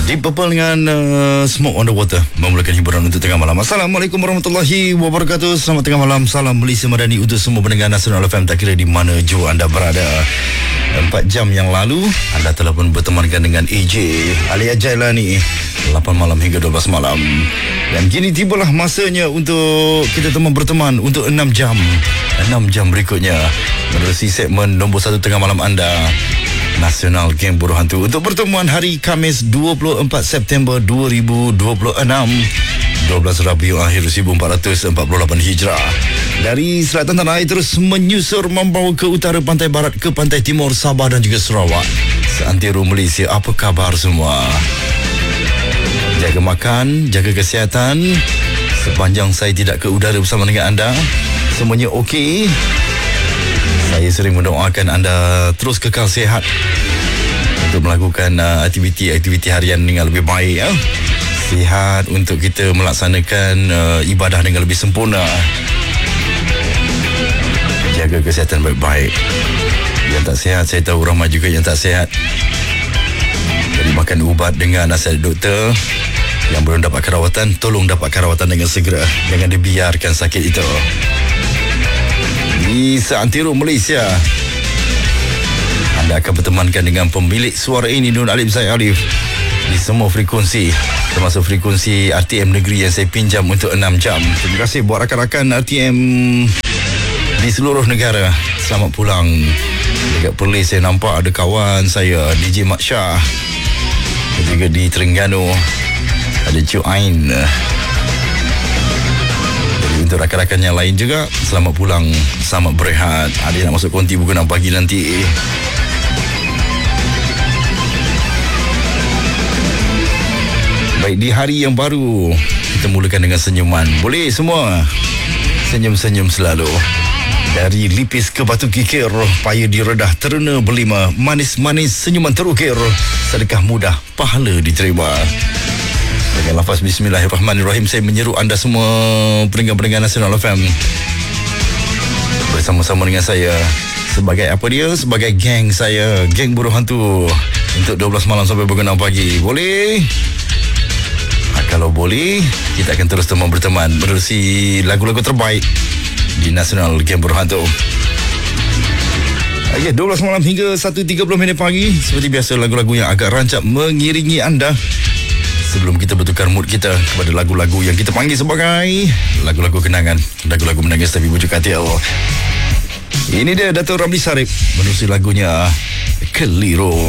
Deep Purple dengan Smoke on the Water memulakan hiburan untuk tengah malam. Assalamualaikum warahmatullahi wabarakatuh. Selamat tengah malam. Salam Malaysia Madani untuk semua pendengar Nasional FM, tak kira di mana jua anda berada. 4 jam yang lalu anda telah pun bertemankan dengan AJ alias Jailani 8 malam hingga 12 malam. Dan kini tibalah masanya untuk kita berteman untuk 6 jam. 6 jam berikutnya menerusi segmen nombor 1 tengah malam anda, Nasional Geng Buruh Hantu, untuk pertemuan hari Khamis 24 September 2026, 12 Rabiul Akhir 1448 Hijrah. Dari selatan tanah air terus menyusur membawa ke utara pantai barat ke pantai timur Sabah dan juga Sarawak. Seantero Malaysia, apa khabar semua? Jaga makan, jaga kesihatan. Sepanjang saya tidak ke udara bersama dengan anda, semuanya okey. Saya sering mendoakan anda terus kekal sihat untuk melakukan aktiviti harian dengan lebih baik, ya. Sihat untuk kita melaksanakan ibadah dengan lebih sempurna. Jaga kesihatan baik-baik. Yang tak sihat, saya tahu ramai juga yang tak sihat. Jadi makan ubat dengan nasihat doktor. Yang belum dapat kerawatan, tolong dapat kerawatan dengan segera. Jangan dibiarkan sakit itu. Di seantero Malaysia, anda akan bertemankan dengan pemilik suara ini, Nur Alif Zaid Arif, di semua frekuensi, termasuk frekuensi RTM negeri yang saya pinjam untuk 6 jam. Terima kasih buat rakan-rakan RTM di seluruh negara. Selamat pulang. Dekat Perlis saya nampak ada kawan saya DJ Mak Shah, dan juga di Terengganu ada Cik Ain. Untuk rakan-rakan yang lain juga, selamat pulang, selamat berehat. Ada yang nak masuk konti pukul 6 pagi nanti. Baik, di hari yang baru, kita mulakan dengan senyuman. Boleh semua senyum-senyum selalu. Dari lipis ke batu kikir, payah diredah terena berlima, manis-manis senyuman terukir, sedekah mudah pahala diterima. Dengan lafaz Bismillahirrahmanirrahim, saya menyeru anda semua pendengar-pendengar Nasional FM bersama-sama dengan saya sebagai apa dia? Sebagai geng saya, Geng Buruh Hantu, untuk 12 malam sampai pukul 6 pagi. Boleh? Kalau boleh, kita akan terus berteman menerusi lagu-lagu terbaik di Nasional Geng Buruh Hantu. 12 malam hingga 1.30 pagi. Seperti biasa, lagu-lagu yang agak rancak mengiringi anda sebelum kita bertukar mood kita kepada lagu-lagu yang kita panggil sebagai lagu-lagu kenangan, lagu-lagu menangis tapi bujuk hati Allah. Ini dia Dato' Ramli Sarip menerusi lagunya Keliru.